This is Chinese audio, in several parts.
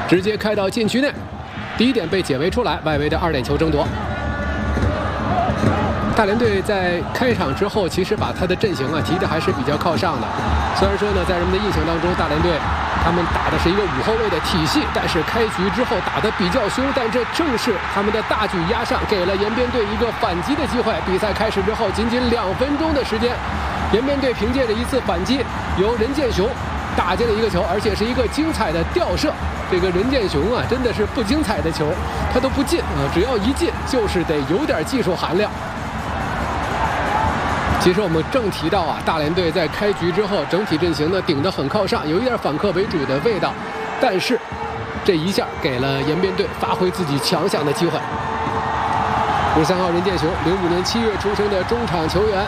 直接开到禁区内，第一点被解围出来，外围的2点球争夺。大连队在开场之后，其实把他的阵型提得还是比较靠上的。虽然说呢，在人们的印象当中，大连队他们打的是一个5后卫的体系，但是开局之后打得比较凶，但这正是他们的大举压上，给了延边队一个反击的机会。比赛开始之后，仅仅2分钟的时间，延边队凭借着一次反击，由任建雄打进了一个球，而且是一个精彩的吊射。这个任建雄真的是不精彩的球他都不进只要一进就是得有点技术含量。其实我们正提到大连队在开局之后整体阵型呢顶得很靠上，有一点反客为主的味道，但是这一下给了延边队发挥自己强项的机会。53号任建雄，05年7月出生的中场球员。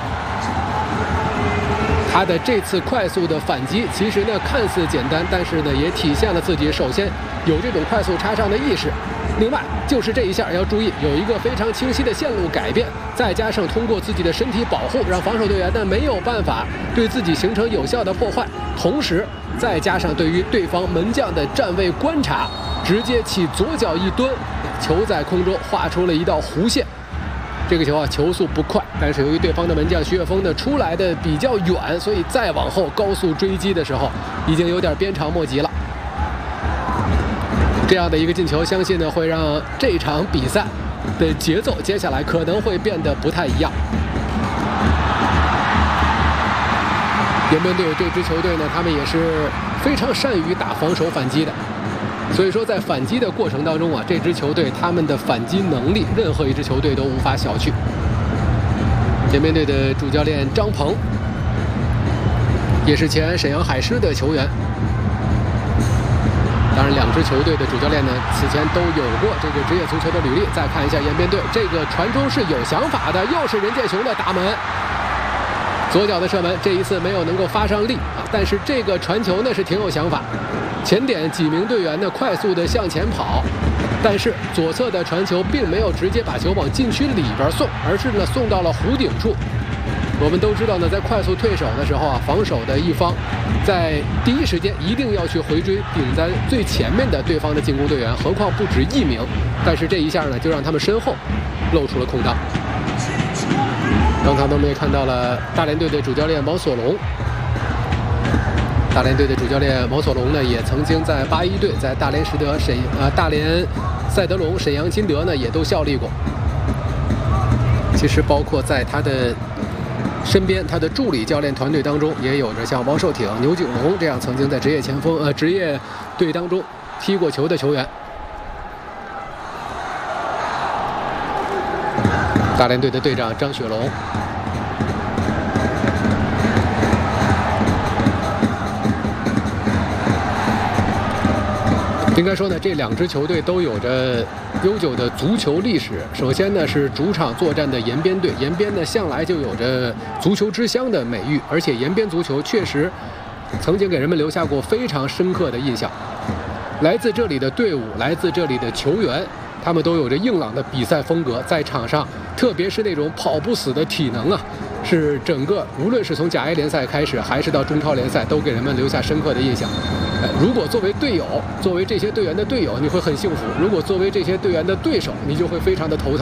他的这次快速的反击，其实呢看似简单，但是呢也体现了自己首先有这种快速插上的意识，另外就是这一下要注意有一个非常清晰的线路改变，再加上通过自己的身体保护，让防守队员呢没有办法对自己形成有效的破坏，同时再加上对于对方门将的站位观察，直接起左脚一蹲，球在空中画出了一道弧线。这个球球速不快，但是由于对方的门将徐跃峰呢出来的比较远，所以再往后高速追击的时候，已经有点鞭长莫及了。这样的一个进球，相信呢会让这场比赛的节奏接下来可能会变得不太一样。延边队这支球队呢，他们也是非常善于打防守反击的。所以说，在反击的过程当中这支球队他们的反击能力，任何一支球队都无法小觑。延边队的主教练张鹏，也是前沈阳海狮的球员。当然，两支球队的主教练呢，此前都有过这个职业足球的履历。再看一下延边队，这个传中是有想法的，又是任建雄的打门，左脚的射门，这一次没有能够发上力但是这个传球呢是挺有想法。前点几名队员呢快速的向前跑，但是左侧的传球并没有直接把球往禁区里边送，而是呢送到了弧顶处。我们都知道呢，在快速退守的时候防守的一方在第一时间一定要去回追顶在最前面的对方的进攻队员，何况不止1名。但是这一下呢，就让他们身后露出了空当。刚才我们也看到了大连队的主教练王所龙。大连队的主教练王所龙呢，也曾经在81队、在大连赛德龙、沈阳金德呢，也都效力过。其实包括在他的身边，他的助理教练团队当中，也有着像王寿挺、牛景龙这样曾经在职业队当中踢过球的球员。大连队的队长张雪龙。应该说呢，这两支球队都有着悠久的足球历史。首先呢是主场作战的延边队，延边呢向来就有着足球之乡的美誉，而且延边足球确实曾经给人们留下过非常深刻的印象。来自这里的队伍，来自这里的球员，他们都有着硬朗的比赛风格，在场上，特别是那种跑不死的体能是整个无论是从甲 A 联赛开始，还是到中超联赛，都给人们留下深刻的印象。如果作为队友，作为这些队员的队友，你会很幸福；如果作为这些队员的对手，你就会非常的头疼。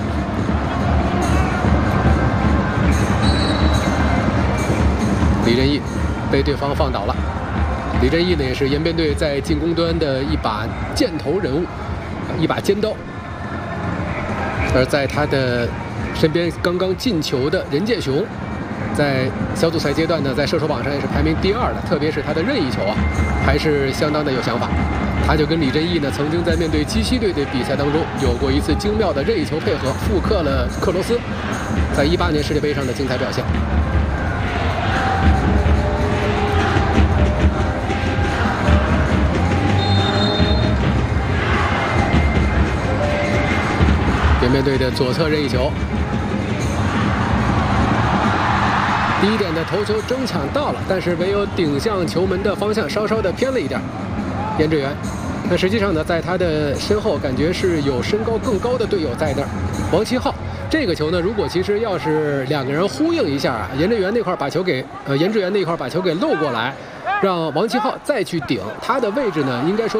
李振义被对方放倒了。李振义呢，也是延边队在进攻端的一把箭头人物，一把尖刀。而在他的身边刚刚进球的任建雄，在小组赛阶段呢，在射手榜上也是排名第2的，特别是他的任意球还是相当的有想法。他就跟李振义呢，曾经在面对基西队的比赛当中有过一次精妙的任意球配合，复刻了克罗斯在18年世界杯上的精彩表现。延边队的左侧任意球，第一点的头球争抢到了，但是唯有顶向球门的方向稍稍的偏了一点。严志远，那实际上呢，在他的身后感觉是有身高更高的队友在那儿。王七浩这个球呢，如果其实要是2个人呼应一下严志远那块把球给严志远那块把球给漏过来，让王七浩再去顶，他的位置呢，应该说